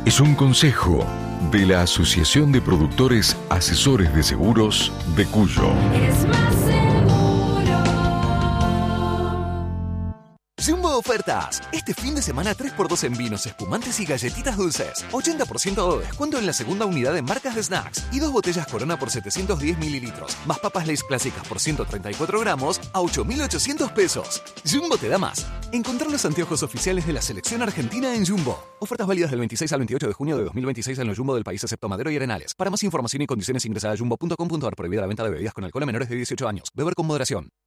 es un consejo de la Asociación de Productores Asesores de Seguros de Cuyo. Es más seguro. Jumbo Ofertas. Este fin de semana 3x2 en vinos, espumantes y galletitas dulces. 80% de descuento en la segunda unidad de marcas de snacks. Y 2 botellas Corona por 710 mililitros. Más papas Lay's clásicas por 134 gramos a 8.800 pesos. Jumbo te da más. Encontrar los anteojos oficiales de la selección argentina en Jumbo. Ofertas válidas del 26 al 28 de junio de 2026 en los Jumbo del país excepto Madero y Arenales. Para más información y condiciones ingresa a jumbo.com.ar. Prohibida la venta de bebidas con alcohol a menores de 18 años. Beber con moderación.